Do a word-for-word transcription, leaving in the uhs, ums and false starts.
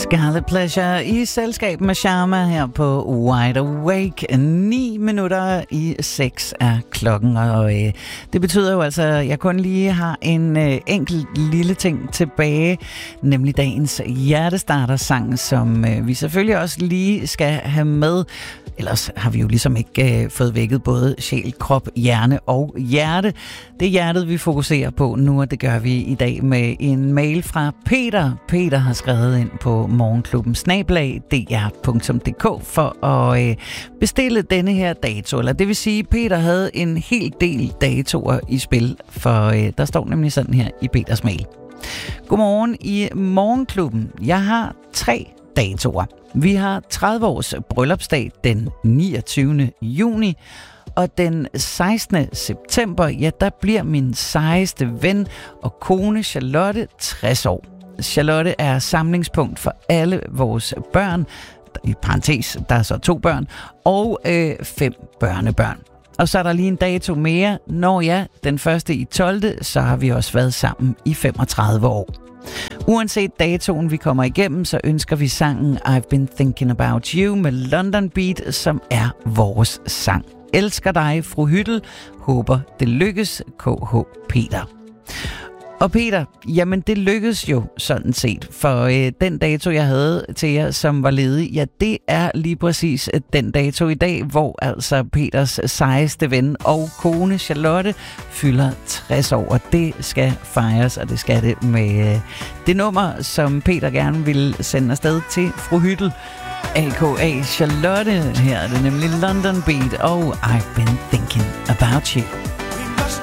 Scarlet Pleasure i selskab med Sharma her på Wide Awake. Ni minutter i seks er klokken, og øh, det betyder jo altså, at jeg kun lige har en øh, enkelt lille ting tilbage, nemlig dagens hjertestarter-sang, som øh, vi selvfølgelig også lige skal have med. Ellers har vi jo ligesom ikke øh, fået vækket både sjæl, krop, hjerne og hjerte. Det er hjertet, vi fokuserer på nu, og det gør vi i dag med en mail fra Peter. Peter har skrevet ind på morgenklubben snabel-a d r punktum d k for at øh, bestille denne her dato. Eller det vil sige, Peter havde en hel del datoer i spil, for øh, der står nemlig sådan her i Peters mail. Godmorgen i morgenklubben. Jeg har tre datoer. Vi har tredive års bryllupsdag den niogtyvende juni, og den sekstende september, ja, der bliver min sejeste ven og kone Charlotte tres år. Charlotte er samlingspunkt for alle vores børn, i parentes, der er så to børn, og øh, fem børnebørn. Og så er der lige en dato mere. Når ja, den første i tolvte, så har vi også været sammen i femogtredive år. Uanset datoen vi kommer igennem, så ønsker vi sangen I've Been Thinking About You med London Beat, som er vores sang. Elsker dig, fru Hyttel. Håber det lykkes. K H Peter. Og Peter, jamen det lykkedes jo sådan set, for øh, den dato, jeg havde til jer, som var ledig, ja, det er lige præcis den dato i dag, hvor altså Peters sejeste ven og kone Charlotte fylder tres år, og det skal fejres, og det skal det med øh, det nummer, som Peter gerne ville sende afsted til fru Hyttel, a k a. Charlotte. Her er det nemlig London Beat og I've Been Thinking About You.